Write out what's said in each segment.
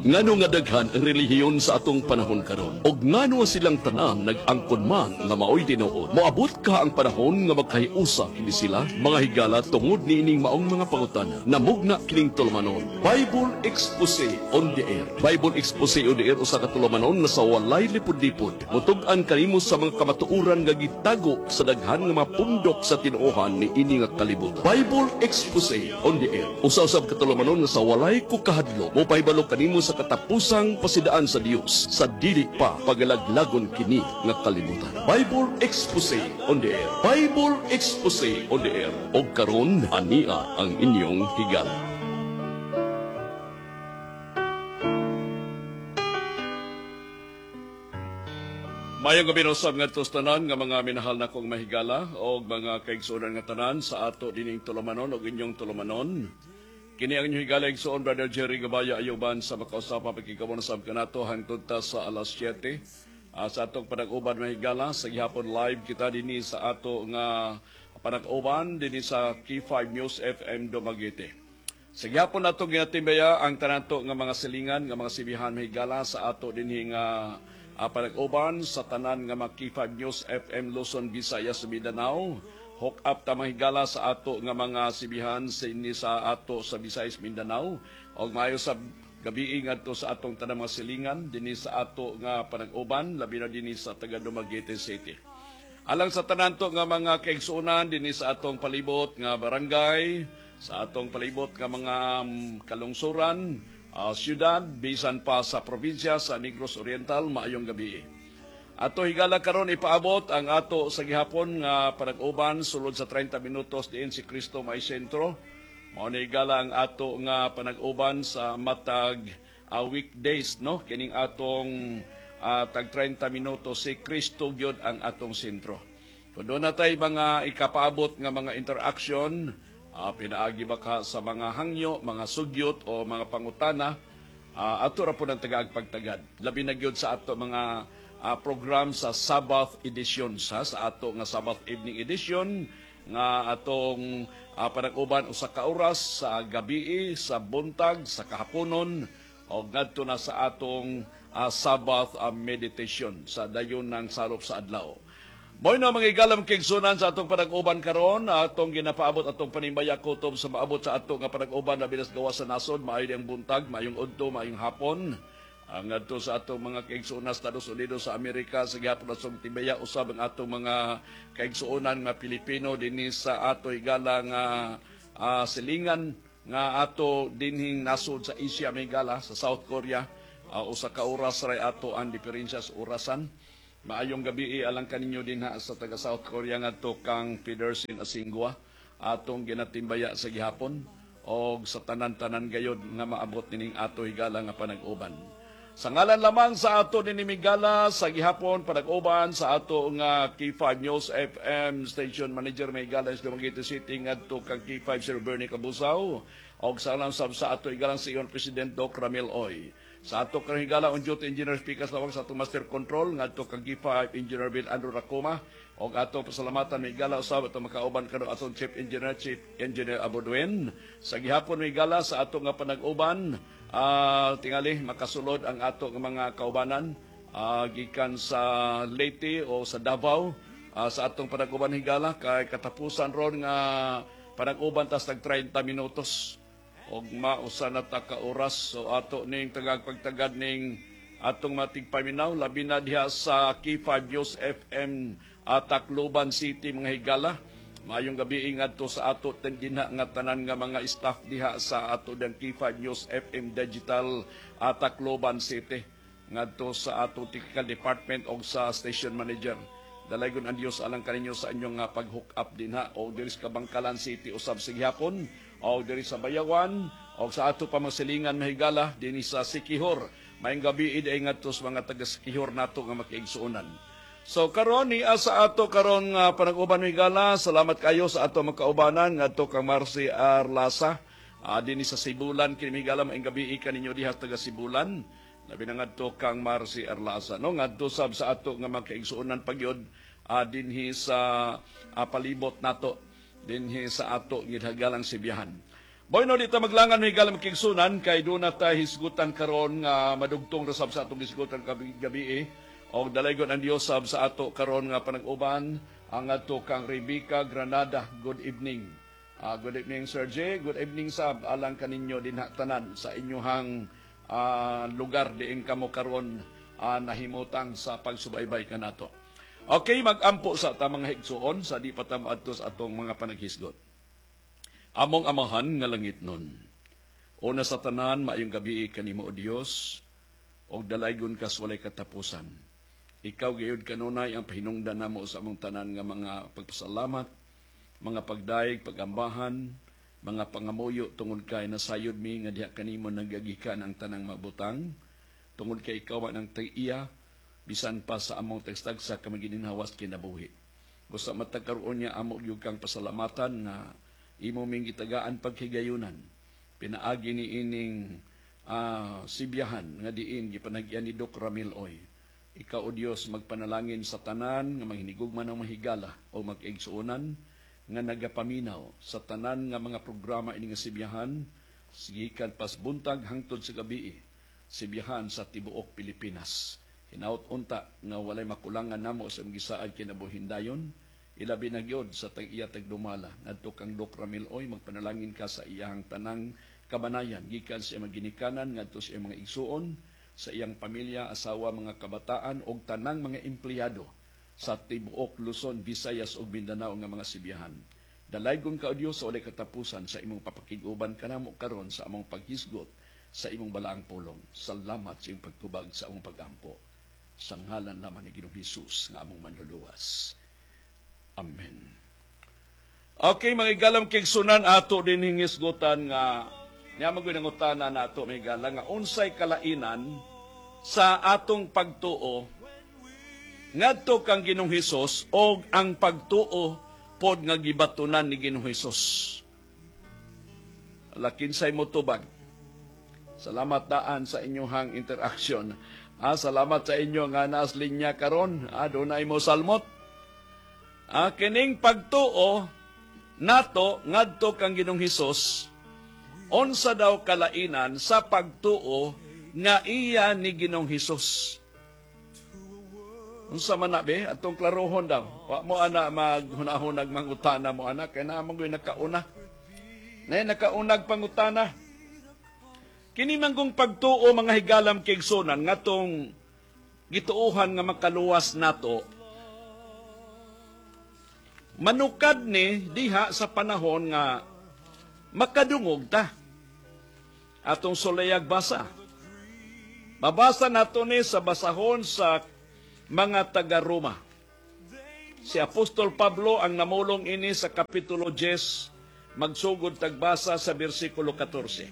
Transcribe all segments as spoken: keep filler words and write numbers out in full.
Ngano nga daghan ang relihiyon sa atong panahon karon? Og ngano silang tanan nag-angkon man nga maoy tinuod? Moabot ka ang panahon nga magkahiusa kini sila mga higala tungod niining maong mga pangutana. Namugna kining tulumanon. Bible Expose on the Air. Bible Expose on the Air usa ka tulumanon nga sa walay lipod-lipod. Mutug-an kanimo sa mga kamatuoran nga gitago sa daghan nga mga pundok sa tinuohan ni ini nga kalibutan. Bible Expose on the Air. Usa-usab ka tulumanon nga sa walay kukahadlo. Mo pahibalo kanimo sa katapusang pasidaan sa Dios sa dili pa pagalaglagon kini nga kalibutan. Bible Expose on the Air. Bible Expose on the Air. Og karon ania ang inyong higala. Mayong gabi usab ngadto sa tanan nga mga minahal na kong mahigala og mga kaigsuonan nga tanan sa ato dining tulumanon og inyong tulumanon. Kini ang inyong higala igsoon Brother Jerry Gabaya ayuban sa makausapan pagkikabon sa kanato hangtod ta sa alas siyete. Uh, sa atong panag-uban mahigala sa gihapon live kita dinhi sa ato nga panag-uban dinhi sa K five News F M Dumaguete. Sa gihapon nato ginatimbaya ang tananto nga mga silingan nga mga sibihan mahigala sa ato dinhi nga uh, panag-uban sa tanan nga mga K five News F M Luzon, Visayas, Mindanao. Hook up ta mahigala sa ato nga mga sibihan sa ini sa ato sa Visayas, Mindanao. Og maayo sa gabi ngadto sa atong tanang mga silingan dinhi sa ato nga panag-uban labi na dinhi sa taga Dumaguete City. Alang sa tanan to nga mga kaigsuonan dinhi sa atong palibot nga barangay, sa atong palibot nga mga um, kalungsuran, uh, syudad, bisan pa sa probinsya sa Negros Oriental, maayong gabi. Ato higala karon ipaabot ang ato sa gihapon nga panag-uban sulod sa thirty minutos diin si Cristo May Sentro. Mao ni higala ang ato nga panag-uban sa matag uh, weekdays no kining atong uh, tag thirty minutos si Cristo gyud ang atong sentro. Kun doon natay mga ikapaabot nga mga interaction, uh, pinaagi ba ka sa mga hangyo, mga sugyot o mga pangutana, uh, ato ra po ng tagaagpagtagad. Labi na gyud sa ato mga Uh, program sa Sabbath edition sa sa ato nga Sabbath evening edition nga atong uh, panag-uban usa ka oras sa gabi, sa buntag, sa kahaponon o ngadto na sa atong uh, Sabbath uh, meditation sa dayon ng salop sa adlaw. Moy na mga igalam kigsunan sa atong panag-uban karon, atong ginapaabot atong panimbaya kutob sa maabot sa ato nga panag-uban na binas gawa sa nasod, maayo ang buntag, maayong udto, maayong hapon. Ang ato sa atong mga kaigsuonan sa Estados Unidos sa Amerika sa gihapon na song tibaya usab ang atong mga kaigsuonan nga Pilipino dinhi sa ato higala nga uh, silingan nga ato dinhing nasod sa Asia higala sa South Korea. Uh, usa ka oras ray ato ang diferensya sa orasan. Maayong gabi alang kaninyo din ha sa taga South Korea ngadto kang Pedersen Asingwa atong ginatimbaya sa gihapon og sa tanan-tanan gayod nga maabot nining ato higala nga panag-uban. Sa ngalan lamang sa ato ninimigala sa gihapon panag-uban sa ato nga K five News F M Station Manager Migala sa Dumaguete City ngadto kang K five Sir Bernie Cabusaw og sa alam sab sa ato igalang si Iyon President Doc Ramil Oy. Sa ato kang higala on duty engineer speakers lawag sa ato Master Control ngadto kang K five Engineer Bill Andrew Racoma og ato pasalamatan migala usab ato makauban kano atong Chief Engineer Chief Engineer Abodwen. Sa gihapon migala sa ato nga panag-uban Uh, tingali makasulod ang ato ng mga kaubanan uh, gikan sa Leyte o sa Davao uh, sa atong panag-uban higala kay katapusan ron nga panag-uban tas tag thirty minutos og mausa na ta ka oras so ato ning tagagpagtagad ning atong matig paminaw labi na diha sa K five News F M uh, Tacloban City mga higala. Mayong gabi ngadto sa ato dinha nga tanan nga mga staff diha sa ato den K five News F M Digital uh, Tacloban City ngadto sa ato technical department og sa station manager. Dalaygon ang Dios alang kaninyo sa inyong nga pag-hook up dinha og diri sa Kabangkalan City usab sa gihapon og diri sa Bayawan og sa ato pamasilingan mahigala dinhi sa Sikihor. Mayong gabi iday ngadto sa mga taga Sikihor nato nga makiigsuonan. So karon ni asa ato karon nga uh, panag-uban higala. Salamat kayo sa ato magkaubanan ngadto kang Marcy Arlasa uh, dinhi sa Sibulan kini higala maayong gabi kaninyo diha taga Sibulan. Labi na ngadto kang Marcy Arlasa no ngadto sab sa ato nga magkaigsuonan pagyod uh, dinhi sa uh, palibot nato dinhi sa ato gidhagalang Sibihan. Boy no dito maglangan may galang kigsunan kay do na ta hisgutan karon nga madugtong rasab sa atong hisgutan gabi gabi og dalaygon ang Dios sab sa ato karon nga panag-uban ang ato kang Rebecca Granada. Good evening. Uh, good evening Sir J. Good evening sab alang kaninyo dinha tanan sa inyohang uh, lugar diin kamo karon uh, nahimutang sa pagsubaybay kanato. Okay, mag-ampo sa ta mga higsuon sa di pa ta maadto sa atong mga panaghisgot. Among amahan nga langit nun. Una sa tanan, maayong gabi kanimo o Dios, o dalaygon kas walay katapusan. Ikaw gayud kanunay ang pahinungdan namo sa among tanan nga mga pagpasalamat, mga pagdaig, pagambahan, mga pangamuyo tungod kay nasayod mi nga diha kanimo nagagikan ang tanang mabutang, tungod kay ikaw ang tag-iya, bisan pa sa among tagstagsa ka magininhawas kinabuhi. Gusto matagkaroon niya amo yung kang pasalamatan nga imo ming gitagaan paghigayunan. Pinaagi ni ining uh, sibiyahan nga diin gipanagyan ni Doc Ramil Oy. Ikaw o Dios magpanalangin sa tanan nga maghinigugman ng mahigala o mag-igsuunan nga nagapaminaw sa tanan nga mga programa ini nga sibiyahan sigikan pas buntag hangtod sa gabi sibiyahan sa tibuok Pilipinas. Hinaut unta nga walay makulangan namo sa gisaad kinabuhindayon. Ilabi na gyud sa tag-iya tagdumala ngadto kang Doc Ramil Oy magpanalangin ka sa iyang tanang kabanayan gikan sa iyang ginikanan ngadto sa iyang mga igsuon sa iyang pamilya, asawa, mga kabataan ug tanang mga empleyado sa tibuok Luzon, Visayas ug Mindanao nga mga sibiyahan. Dalaygon ka o Dios sa walay katapusan sa imong papakig-uban kanamo karon sa among paghisgot sa imong balaang pulong. Salamat sa imong pagtubag sa among pagampo. Sa ngalan naman ni Ginoong Hesus nga among manluluwas. Amen. Okay, mga igalam kigsunan ato din hingisgutan nga niya magunangutana na ato mga igalang nga unsay kalainan sa atong pagtuo ngadto kang Ginoong Hesus o ang pagtuo pod nga gibatunan ni Ginoong Hesus. Lakin say mo tubag. Salamat daan sa inyong interaction. Ah, salamat sa inyo nga naas linya karon. Ah, dunay mo salmot. Ah, kining pagtuo nato ngadto kang Ginoong Hesus unsa daw kalainan sa pagtuo nga iya ni Ginoong Hesus. Unsa man na be atong klarohon daw. Wa mo ana maghunahunag mangutana mo ana kay na man nakauna. Nay nakaunag pangutana. Kini manggong pagtuo mga higalam kigsunan ngatong gituohan nga makaluwas nato. Manukad ni diha sa panahon nga makadungog ta. Atong sulayag basa. Babasa nato ni sa basahon sa mga taga-Roma. Si Apostol Pablo ang namulong ini sa Kapitulo ten, magsugod tagbasa sa versikulo fourteen.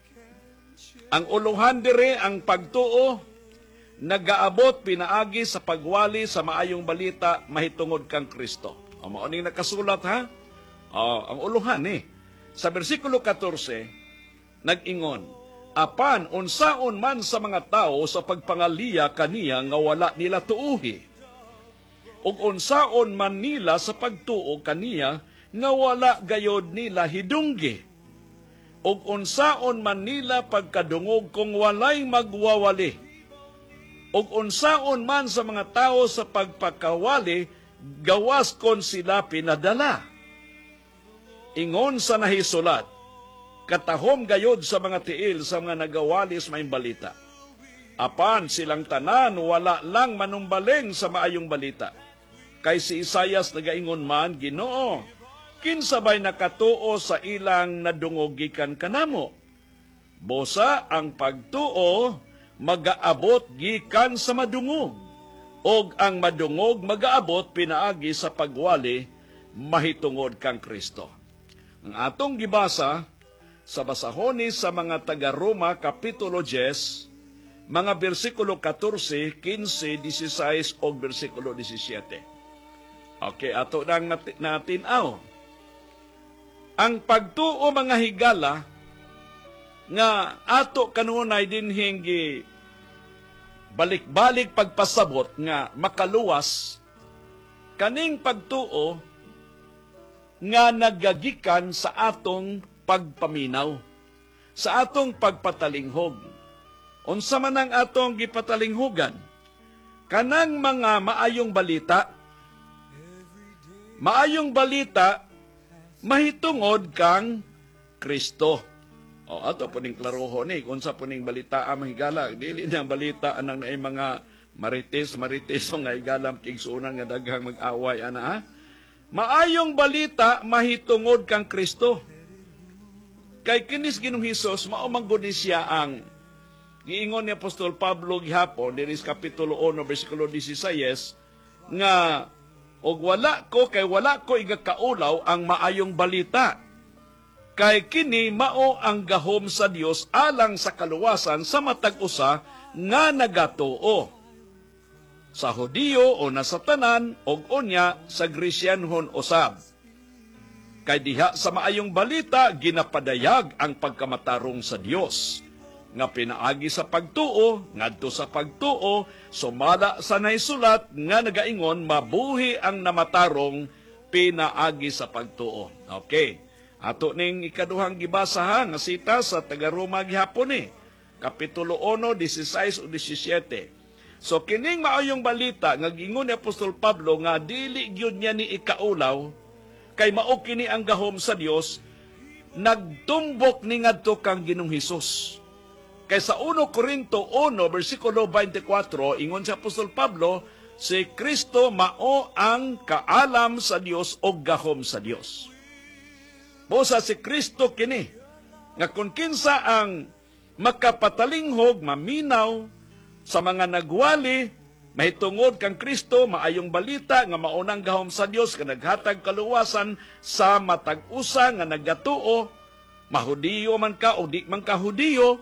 Ang uluhan dire ang pagtuo, nagaabot pinaagi sa pagwali sa maayong balita mahitungod kang Kristo. O mauning nakasulat ha? O, ang uluhan eh. Sa versikulo fourteen, nag-ingon, apan unsaon man sa mga tao sa pagpangaliya kaniya nga wala nila tuuhi. Ug unsaon man nila sa pagtuo kaniya nga wala gayod nila hidunggi. Ug unsaon man nila pagkadungog kung walay magwawali. Ug unsaon man sa mga tao sa pagpakawali gawas kon sila pinadala. Ingon sa nahisulat, katahom gayod sa mga tiil sa mga nagawalis may balita. Apan silang tanan wala lang manumbaleng sa maayong balita. Kay si Isayas nagaingon man, Ginoo, kinsabay nakatuo sa ilang nadungog gikan kanamo. Bosa ang pagtuo magaabot gikan sa madungog. Og ang madungog magaabot pinaagi sa pagwali mahitungod kang Kristo. Ang atong gibasa sa basahon sa mga taga-Roma Kapitulo ten, mga bersikulo fourteen, fifteen, sixteen o bersikulo seventeen. Okay, ato nang natinaw. Ang pagtuo mga higala nga ato kanunay din hingi balik-balik pagpasabot nga makaluwas kaning pagtuo nga nagagikan sa atong pagpaminaw, sa atong pagpatalinghog. Unsa man ang atong gipatalinghugan? Kanang mga maayong balita. Maayong balita, mahitungod kang Kristo. O, ato po ning klaroho ni, kung sa po ning balita ang mahigala. Dili na balita anang na mga marites, marites, o nga higalam, kigsunan nga daghang mag-away, ana ha? Maayong balita, mahitungod kang Kristo. Kay kinis Ginoong Hesus, maumanggon ni siya ang giingon ni Apostol Pablo gihapon, dinis Kapitulo one, versikulo sixteen, nga, og wala ko, kay wala ko igakaulaw ang maayong balita. Kay kini mao ang gahom sa Dios alang sa kaluwasan sa matag usa nga nagatuo. Sa Hudiyo o nasatanan, og unya sa Grisyanhon usab. Kay diha sa maayong balita, ginapadayag ang pagkamatarong sa Dios. Nga pinaagi sa pagtuo, ngadto sa pagtuo, sumala sa naisulat, nga nagaingon, mabuhi ang namatarong pinaagi sa pagtuo. Okay. Ato ning ikaduhang gibasa ha, nga sita sa taga-Roma gihapon ni, Kapitulo one, sixteen o seventeen. So kining maayong balita, nga gingon ni Apostol Pablo, nga dili gyud niya ni ikaulaw, kay mao kini ang gahom sa Dios, nagtumbok ni ngadto kang Ginoong Hesus. Kay sa one Corinto one, versikulo twenty-four, ingon sa Apostol Pablo, si Kristo mao ang kaalam sa Dios o gahom sa Dios. Busa si Kristo kini, nga kung kinsa ang makapatalinghog, maminaw, sa mga nagwali, mahitungod kang Kristo, maayong balita, nga maunang gahom sa Dios, nga naghatag kaluwasan sa matag-usa, nga nagatuo, mahudiyo man ka o di man ka hudiyo,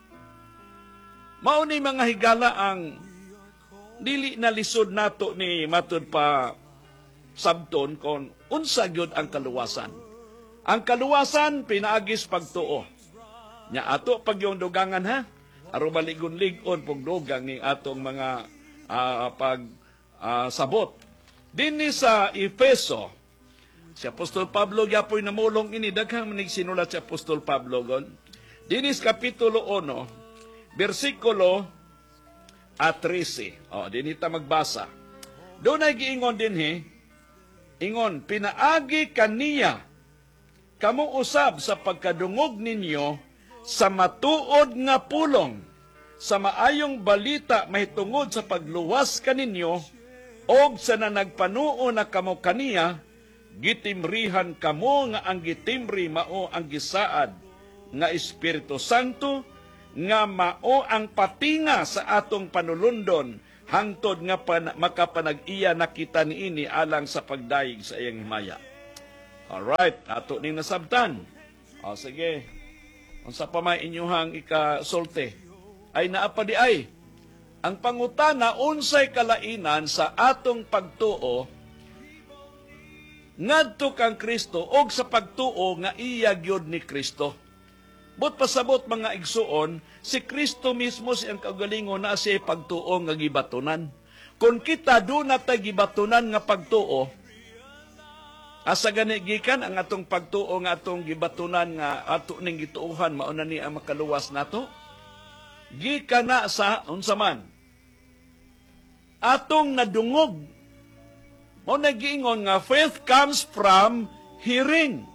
mauni mga higala ang dili na lisod nato ni matud pa sabton kon unsa gyud ang kaluwasan. Ang kaluwasan pinaagis pagtuo. Nya ato pag yung dugangan ha, aron maligon-ligon pug dugang ni atong mga uh, pag uh, sabot. Dinhi sa Efeso, si Apostol Pablo gyapoy namulong ini, daghang manig sinulat si Apostol Pablo gon. Dinhi sa Kapitulo one, versikulo thirteen. O, dinhi ta magbasa. Doon ay giingon dinhi, ingon, pinaagi kaniya kamo usab sa pagkadungog ninyo sa matuod nga pulong, sa maayong balita mahitungod sa pagluwas kaninyo, og sa nanagpanuo na kamo kaniya, gitimrihan kamo nga ang gitimri mao ang gisaad nga Espiritu Santo, nga mao ang patinga sa atong panulundon, hangtod nga pan, makapanag-iya nakita niini alang sa pagdayeg sa iyang himaya. Alright, ato ning nasabtan. O sige, unsa pa may inyuhang ikasulti? Ay naapa di ay, ang pangutana unsay kalainan sa atong pagtuo ngadto kang Kristo og sa pagtuo nga iya gyud ni Kristo. But pasabot mga igsuon, si Kristo mismo siyang kaugalingon na siya pagtuo nga gibatunan. Kung kita doon na tayo gibatunan nga pagtuo, asa gani gikan ang atong pagtuo nga atong gibatunan nga ato ning gituohan mauna ni ang makaluwas nato? Gikan na sa unsa man atong nadungog. Mao nagiingon nga faith comes from hearing.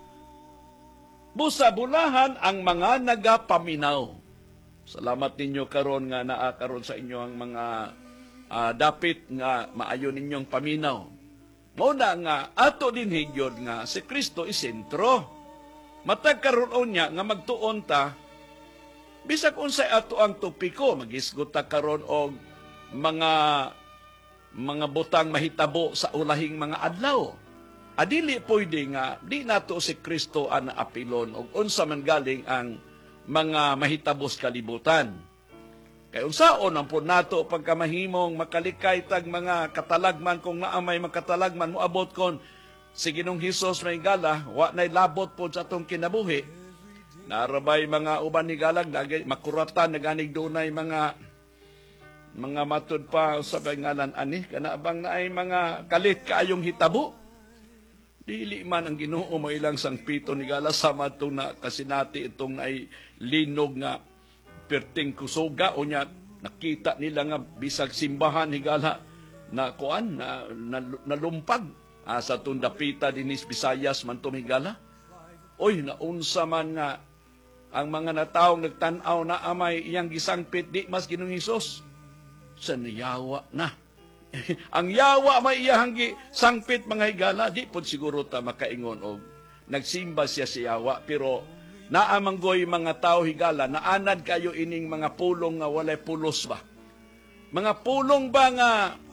Busa bulahan ang mga nagapaminaw. Salamat ninyo karon nga naa karon sa inyo ang mga uh, dapit nga maayo ninyong paminaw. Muna nga, ato din higyod nga, si Kristo isentro. Matag karon niya nga magtuon ta, bisag unsay ato ang topiko, magisgot ta karon og mga mga butang mahitabo sa ulahing mga adlaw. Adili pwede nga, di nato si Kristo ang apilon og unsa man galing ang mga mahitabos kalibutan. Kay unsaon ang po nato pagkamahimong makalikay tag mga katalagman kung naamay makatalagman mo abot kon si Ginoong Hesus may gala wa nay labot po sa atong kinabuhi. Narabay mga uban ni galag lagi makuratan naganig dunay mga mga matud pa sa ngalan ani kana bang naay mga kalit kaayong hitabo. Dili man ang Ginoo mo ilang sangpito ni gala sama itong na kasinati itong ay linog nga perting kusuga o niya nakita nila nga bisag simbahan ni gala na kuan na, na nalumpag ah, sa itong dapita dinis Visayas man itong higala. Oy, naunsa man nga ang mga nataong nagtanaw na amay iyang gisangpit di mas Ginoong Hesus sa niyawa na. Ang yawa may iyahang sangpit mga higala, di po siguro ta makaingon o nagsimba siya si yawa. Pero naamanggoy mga tao higala, naanad kayo ining mga pulong nga walay pulos ba? Mga pulong ba nga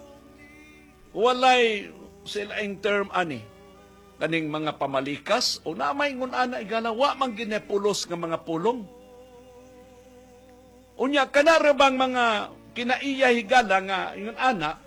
walay sila ang term ani? Kaning mga pamalikas o namay ngun ana higala, wa man ginepulos nga mga pulong. Unya, kanarabang mga kinaiya higala nga ingon ana,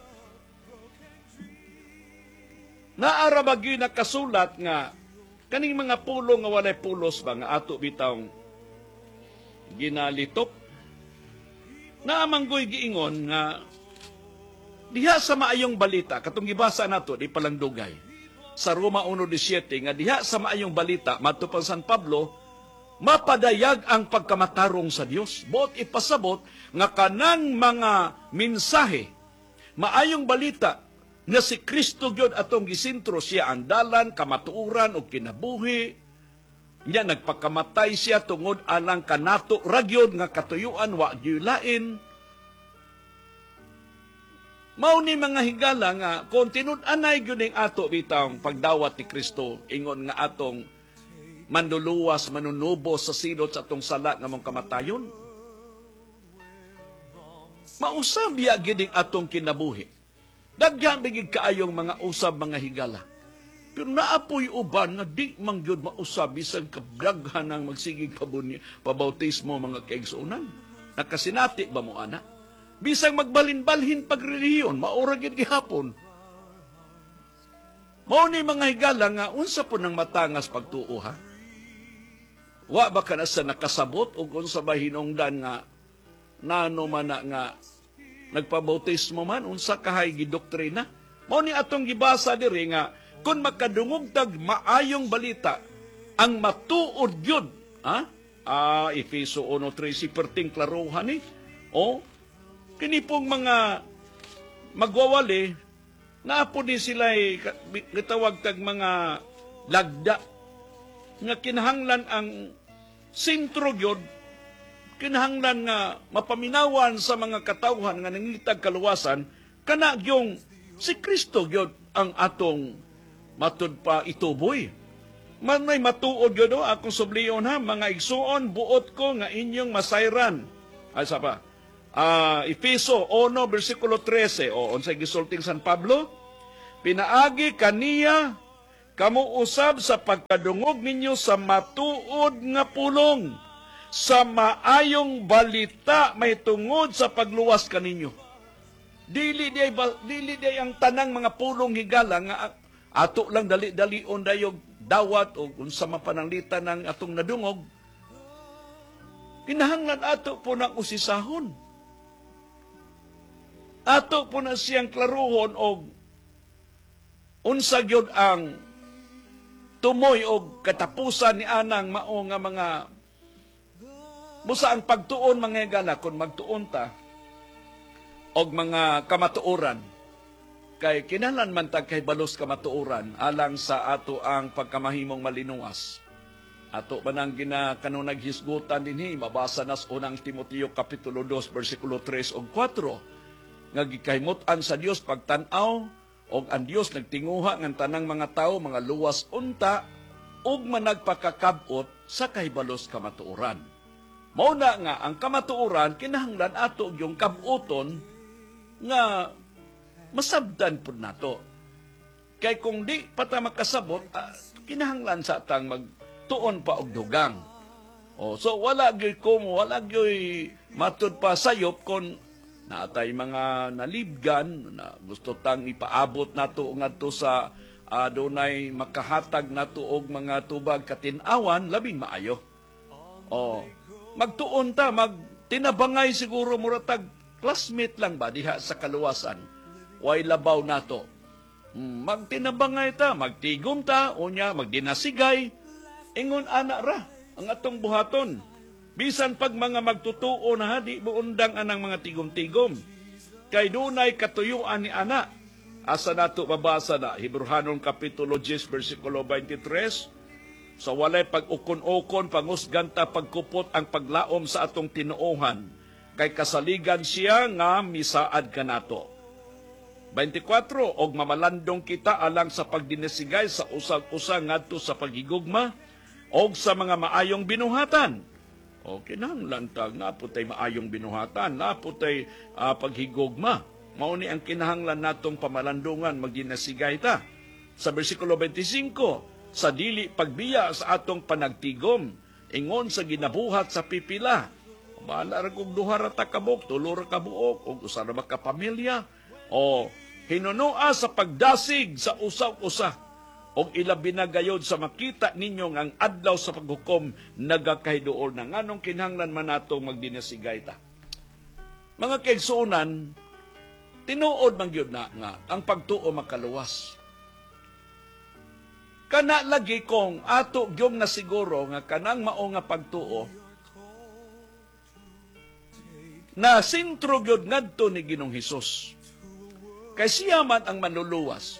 naarabagi na kasulat nga kaning mga pulong nga walay pulos ba nga ato bitawng ginalitop. Naamanggoy giingon nga diha sa maayong balita katong gibasa nato di palang dugay sa Roma one seventeen nga diha sa maayong balita matupang San Pablo mapadayag ang pagkamatarong sa Dios. Buot ipasabot nga kanang mga mensahe maayong balita nga si Kristo gyud atong gisintro, siya ang dalan, kamatuoran o kinabuhi. Niya nagpakamatay siya tungod alang kanato ragyod nga katuyuan wa gyud lain. Mao ni mga higala nga kung tinud-anay gyud ning ato bitang pagdawat ni Kristo ingon nga atong manduluwas manunubos sa silot sa atong sala nga mong kamatayon. Mausab ya gyud atong kinabuhi. Daghan bigig kaayong mga usab mga higala. Pero naapoy uban nga di mangyod mausab bisan kabdaghan ng magsigig pabunya pabautismo mga kaigsuonan. Nakasinati ba mo ana? Bisang magbalin-balhin pagreliyon, maura gid gihapon. Mao ni mga higala nga unsa po nang matangas pagtuo ha? Wa ba kana sa nakasabot ug unsa ba hinungdan nga nano man na nga nagpabautismo man, unsa kahay gidoktrina. Mao ni atong gibasa diri nga, kung makadungog tag maayong balita, ang matuod yun, ha? Ah, Efeso one three, si perting klaruhan ni. O, kini pong mga magwawali, naapo din sila gitawag tag mga lagda, nga kinahanglan ang sintro yun, kinahanglan nga mapaminawan sa mga katawhan nga nangilitag kaluwasan, kana yung si Kristo gyud ang atong matud pa ituboy. Man may matuod gyud o akong subliyon ha, mga igsuon, buot ko nga inyong masayran. Ay sa pa, uh, Efeso one, versikulo thirteen, o unsay gisulting San Pablo, pinaagi kaniya, kamu usab sa pagkadungog ninyo sa matuod nga pulong, sa maayong balita may tungod sa pagluwas kaninyo. Dili di dili di ang tanang mga pulong higala nga ato lang dali-dalion dayog dawat o unsa man pananglitan ng atong nadungog. Kinahanglan ato po ng usisahon. Ato po na siyang klaruhon og unsa gyud ang tumoy og katapusan ni anang mao nga mga musa ang pagtuon mga higala kung magtuon ta og mga kamatuoran kay kinahanglan man tag kay balos kamatuoran alang sa ato ang pagkamahimong malinuwas. Ato ba nang ginakanunag hisgutan dinhi mabasa nas unang Timoteo kapitulo two bersikulo three ug four nga gikahimut-an sa Dios pagtan-aw og ang Dios nagtinguha ng tanang mga tao mga luwas unta ug managpakakabot sa kahibalos kamatuoran. Mao na nga ang kamatuoran kinahanglan ato yung kabuton nga masabdan pud nato. Kay kung di pata makasabot, ah, kinahanglan sa tang magtuon pa og dugang. Oh, so wala gyud ko wala gyud matud pa sayop kon natay mga nalibgan na gusto tang ipaabot nato ngadto sa uh, dunay makahatag nato og mga tubag katin-awan labing maayo. Oh, magtuon ta, magtinabangay siguro muratag classmate lang ba diha sa kaluwasan. Way labaw nato. Hmm, magtinabangay ta, magtigom ta, unya, magdinasigay. Ingon ana ra, ang atong buhaton. Bisan pag mga magtutuo na ha, di buundang anang mga tigom-tigom. Kay dunay katuyuan ni ana. Asa nato babasa na, Hebrehanong Kapitulo ten, versikulo twenty-three, sa walay pag-ukon-ukon, pangusganta, pagkupot ang paglaom sa atong tinuohan, kay kasaligan siya nga misaad kanato. twenty-four, og mamalandong kita alang sa pagdinisigay sa usag-usag ngadto sa paghigugma og sa mga maayong binuhatan. O kinahanglan tag naputay maayong binuhatan, naputay uh, paghigugma. Mao ni ang kinahanglan natong pamalandungan magdinasigay ta. Sa bersikulo twenty-five, sa dili pagbiya sa atong panagtigom, ingon sa ginabuhat sa pipila. Bahala ra kog duha ra ta kabuk, tulo ra ka buok, og usa ra ba ka pamilya, o hinunua sa pagdasig sa usaw-usa, og ilabi na gayod sa makita ninyo ang adlaw sa paghukom nagakahiduol na nganong kinahanglan man nato magdinasigay ta. Mga kaigsuonan, tinuod man gyud na nga ang pagtuo makaluwas. Kana lagi kong ato gyung na siguro nga kanang mao nga pagtuo na sintro gyud ngadto ni Ginoong Hesus. Kay siya man ang manluluwas.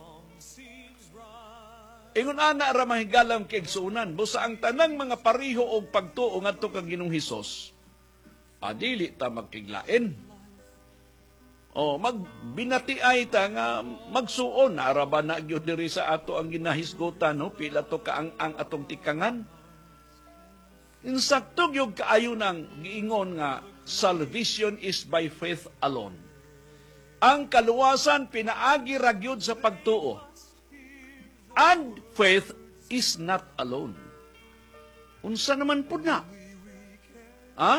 Ingon ana ra mahigalang kaigsuonan, busa ang tanang mga pariho og pagtuo ngadto kang Ginoong Hesus, adili ta magkiglain. O magbinatiay ta nga magsuon, araba na gyud diri sa ato ang ginahisgutan, no? Pila to ka ang, ang atong tikangan. Insakto gyud kaayo nang giingon nga salvation is by faith alone. Ang kaluwasan pinaagi ra gyud sa pagtuo. And faith is not alone. Unsa naman pud na? Ha?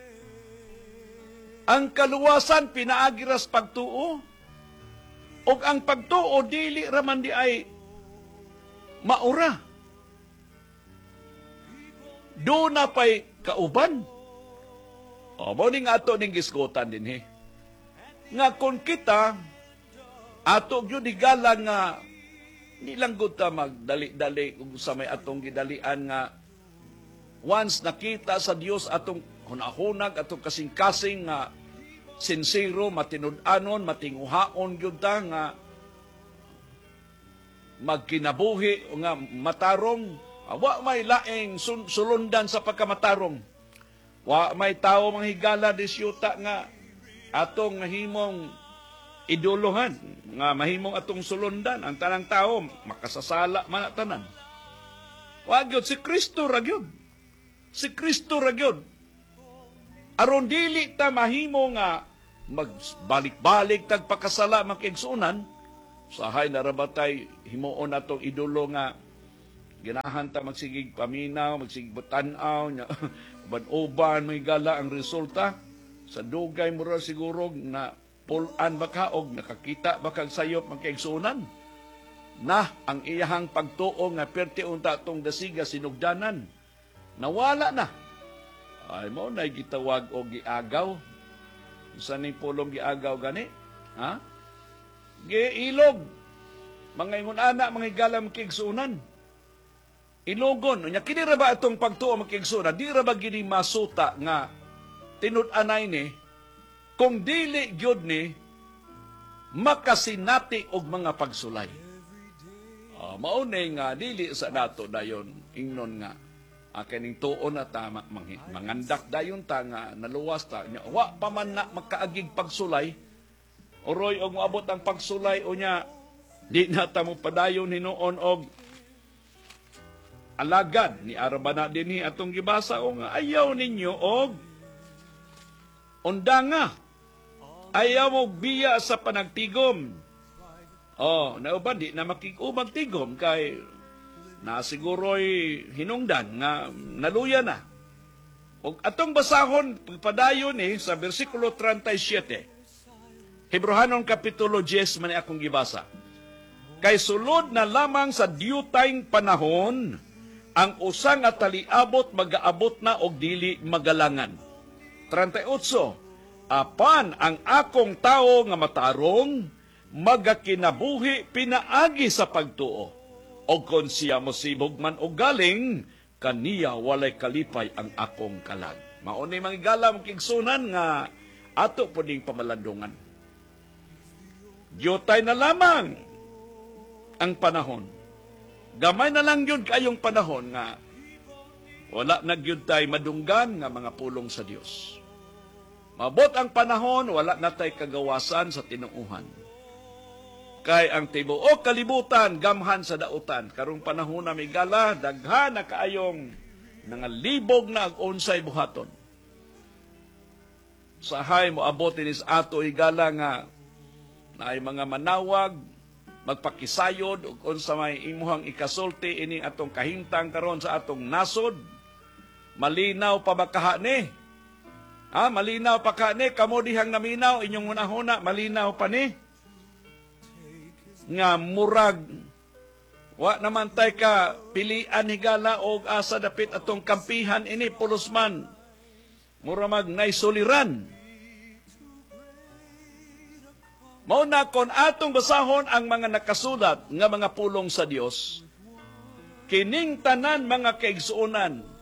Ang kaluwasan pinaagiras pagtuo, o ang pagtuo dili raman di ay maura. Do na pa'y kauban. O, mo ning ato ning gisgotan din he. Nga kung kita, ato yun igalang nga, nilang gud ta magdali-dali kung sa may atong gidalian nga, once nakita sa Dios atong hunahunag, atong kasing-kasing nga, sincero, matinud-anon, matinguhaon gyud ta nga magkinabuhi o nga matarong, wa may laing sul- sulundan sa pagkamatarong. Wa may tao manghigala disyuta nga atong himong idolohan, nga mahimong atong sulundan. Ang tanang tao makasasala man at tanan. Wa gyud si Kristo ra gyud. Si Kristo ra gyud. Aron dili ta mahimo nga magbalik-balik tagpakasala makigsunan, sahay narabatay himuon atong idolo nga ganahan ta magsigig paminaw, magsigig butanaw, uban-uban may gala ang resulta sa dugay mura siguro na pulan baka og nakakita baka sayop magkaigsunan na ang iyahang pagtuo nga perti unta atong dasiga sinugdanan nawala na. Ay mo na gitawag og giagaw. Sa ning pulong giagaw gani? Ha? Giilog. Mga ingon ana, mga igalam kigsunan. Ilogon. Nya kini ra ba atong pagtuo makigsunan? Di ra ba gini masuta nga tinud-anay ni kung dili gyud ni makasinati og mga pagsulay. Uh, maunay nga dili sa nato dayon ingnon nga Uh, kaning tuon na ta mangandak dayon ta nga naluwas ta nya wa pa man na magkaagig pagsulay oroy og moabot ang pagsulay o nya di na ta mo padayon hinuon og alagad ni araba na dinhi atong gibasa o nga ayaw ninyo og undanga, ayaw mo biya sa panagtigom. Oh, nauban di na makikubag tigom kay na siguro'y hinungdan nga naluya na. O atong basahon, padayon eh, sa versikulo thirty-seven, Hebrehanong Kapitulo ten, man akong gibasa. Kay sulod na lamang sa diyutayng panahon, ang usang at taliabot magaabot na og dili magalangan. thirty-eight, apan ang akong tao nga matarong, magakinabuhi pinaagi sa pagtuo. O kung siya mosibog man o galing, kaniya walay kalipay ang akong kalag. Mauni mga galam kigsunan nga ato po ding pamalandungan. Diyotay na lamang ang panahon. Gamay na lang yun kayong panahon nga wala na gyud tay madunggan nga mga pulong sa Dios. Mabot ang panahon, wala na tay kagawasan sa tinuuhan. Kay ang tibuok kalibutan, gamhan sa dautan. Karong panahon na migala, daghan na kaayong nangalibog na ang unsay buhaton. Sahay mo abot inis ato igala nga na ay mga manawag, magpakisayod, ug unsa may imuhang ikasulti ini atong kahimtang karon sa atong nasod. Malinaw pa ba kaha ni? Ah, malinaw pa ka ni? Kamo dihang naminaw, inyong hunahuna, malinaw pa ni? Nga murag, wa naman tay ka pilian higala o asa dapit atong kampihan ini, pulusman. Mura mag naisuliran. Mao na kon atong basahon ang mga nakasulat nga mga pulong sa Dios, kining tanan mga kaigsuonan,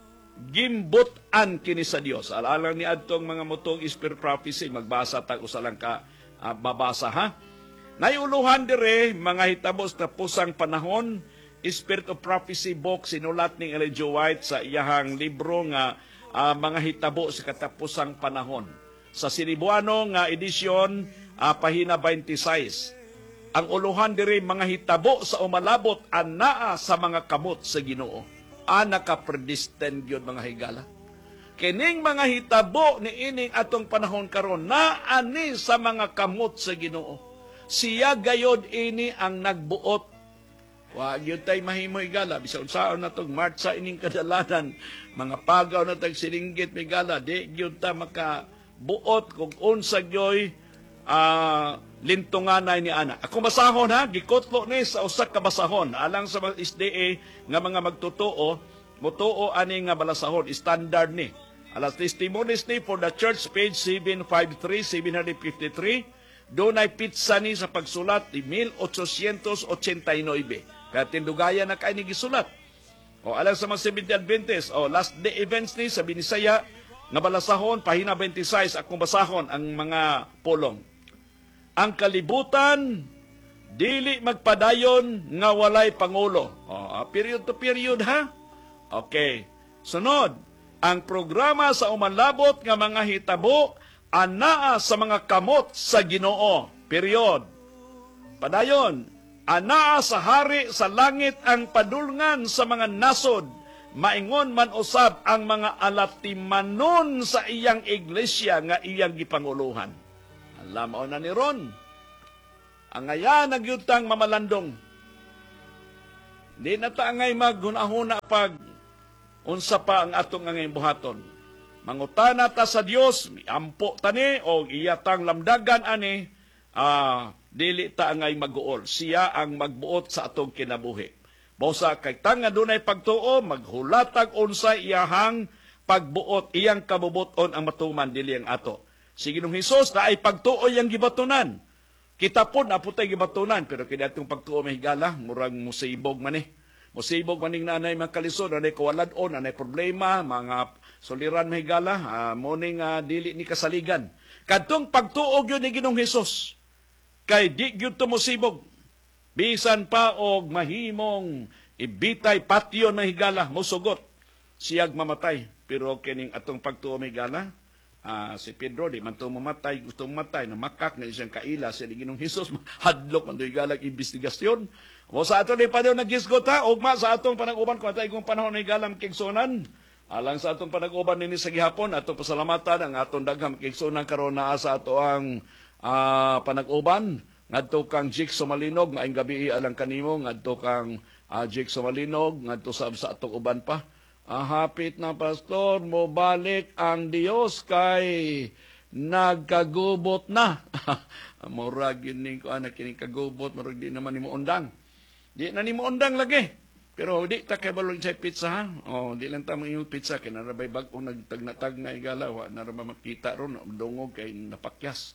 gimbutan kini sa Dios. Alalang ni adtong mga mutong spirit prophecy, magbasa tag usa lang ka uh, babasa ha. Naiuluhan dire mga hitabos na pusang panahon, Spirit of Prophecy book sinulat ni Ellen G. White sa iyahang libro nga uh, mga hitabo sa katapusang panahon. Sa Sinibuano nga edisyon, uh, pahina twenty-six. Ang uluhan dire mga hitabo sa umalabot anaa sa mga kamot sa Ginoo. Ana ka predestined yun mga higala. Kining mga hitabo ni ining atong panahon karon na ani sa mga kamot sa Ginoo. Siya gayod ini ang nagbuot. Wa gyud tay mahimo higala bisan unsaon natong martsa ining kadalanan, mga pagaw na tag silinggit higala, di gyud ta makabuot kung unsa gyoy uh, lintunganay ni ana. Ako basahon ha, gikotlo ni sa usa ka basahon alang sa S D A nga mga magtutuo, mutuo ani nga balasahon standard ni. Alas testimonies ni for the church page seven fifty-three seven fifty-three, doon ay pitsa ni sa pagsulat ni eighteen eighty-nine. Kaya tindugaya na kayo ni gisulat. O alang sa mga Seventh-day Adventist, o last day events ni sa Binisaya nga balasahon pahina twenty-six, akong basahon ang mga pulong. Ang kalibutan, dili magpadayon nga walay pangulo. O, period to period ha? Okay. Sunod, ang programa sa umanlabot nga mga hitabo, anaa sa mga kamot sa Ginoo. Period. Padayon, anaa sa hari sa langit ang padulngan sa mga nasod, maingon man usab ang mga alatimanon sa iyang iglesia nga iyang gipanguluhan. Alam mo na ni Ron, ang ngaya nagyutang mamalandong. Di na ta ngay maghunahuna pag unsa pa ang atong ngay buhaton. Mangutana ta sa Dios, miampo tani o iyatang lamdagan ani, ah, dili ta ngay mag-uol. Siya ang magbuot sa atong kinabuhi. Bausa kay tanga dunay pagtuo, maghulatag unsay iyahang pagbuot, iyang kabubuton ang matuman dili ang ato. Si Ginoong Hesus na ay pagtuo yang gibatunan. Kita po na po tayo gibatunan, pero kaya itong pagtuo may higala, murang musibog man eh. Musibog maning nanay mga kalisod, nanay kawaladon, nanay problema, mga soliran may higala, uh, muning uh, dili ni kasaligan. Kadtong pagtuo yun ni Ginoong Hesus, kay di yun tumusibog. Bisan pa og mahimong ibitay patyon may higala, musugot, siyag mamatay. Pero kining atong pagtuo may higala, Uh, si Pedro, di man ito mamatay, gusto mamatay, na makak na isang kaila sa Ginong Hesus, hadlok man ito'y galang investigasyon. O sa ato ni Padre nag-isgot ha, ugma sa atong panag-uban, kung atay kong panahon ay galang kigsunan, alang sa atong panag-uban nini sa gihapon, atong pasalamatan, ang atong daghang kigsunan karon na sa ato ang uh, panag-uban, ngadto kang Jake Somalinog, nga ang gabi alang kanimo, ngadto kang uh, Jake Somalinog, ngadto sa, sa atong uban pa. Ah, hapit na pastor, mo balik ang Dios kay nagkagubot na. Murag yun ko anak kining kagubot, murag di naman ni mo undang. Di na ni mo undang lagi. Pero di ta kay balong sa pizza ha. Oh, di lang ta yung pizza kay narabay bag-o nagtag-natag na igala, wa naraba makita ron, dungog kay napakyas.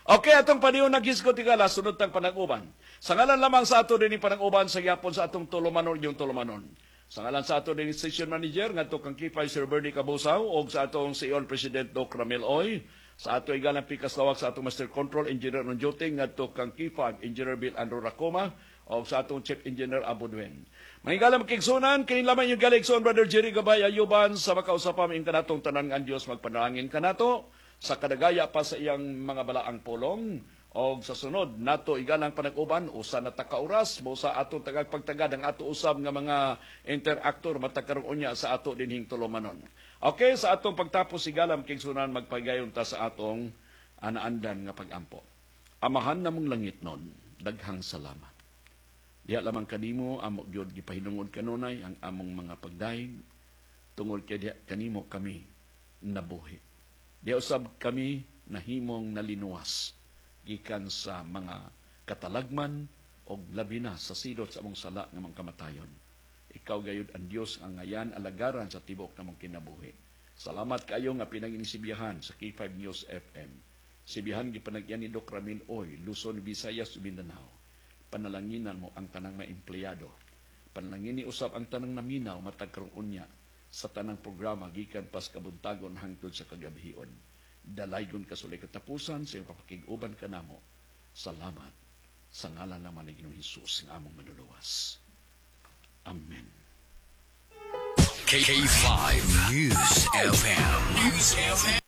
Okay, atong panihon naghisgot tigala, sunod tang panag-uban. Sa ngalan lamang sa ato din panag-uban sa yapon sa atong tulumanon yung tulumanon. Sa ngalan sa ato din station manager, ngadto kang Kipay Sir Bernie Cabusaw, o sa atong C E O President Doc Ramil Oy, sa ato igalang pikas lawak sa atong Master Control Engineer ng Joting, ngadto kang Kipag Engineer Bill Andrew Racoma, o sa atong Chief Engineer Abu Duen. Mangigalang makigsunan, kanin lamang yung galigson, Brother Jerry Gabay Ayuban, sa makausapam yung kanatong tanan nga Diyos magpanalangin kanato, sa kadagaya pa sa iyang mga balaang pulong, o sa sunod, nato igalang panag-uban, usa na takauras, mo sa ato tagagpagtagad ang ato usab nga mga interaktor matagkaroon niya sa ato dinhing tulumanon. Okay, sa atong pagtapos igalang makigsunan, magpagayon ta sa atong anaandan nga pagampo. Amahan namong langit nun, daghang salamat. Diya lamang kanimo amo gyud gipahinungod kanunay ang among mga pagdaig tungod kay diya kanimo kami nabuhi. Diya usab kami nahimong nalinuwas gikan sa mga katalagman o labi na sa silot sa among sala nga mga kamatayon. Ikaw gayud ang Dios ang ngayan alagaran sa tibok namong kinabuhi. Salamat kayo nga pinanginisibiyahan sa K five News F M. Sibihan gipanagyan ni Doc Ramil Oy, Luzon, Visayas, Mindanao. Panalanginan mo ang tanang mga empleyado. Panalangin ni usab ang tanang naminaw matagkaroon unya sa tanang programa gikan pas kabuntagon hangtod sa kagabihion. Dalaygon kasulay katapusan sa iyong papakig-uban kanamo. Salamat sa ngalan naman ni Ginoong Hesus ng among manuluwas. Amen. K five News F M. News F M.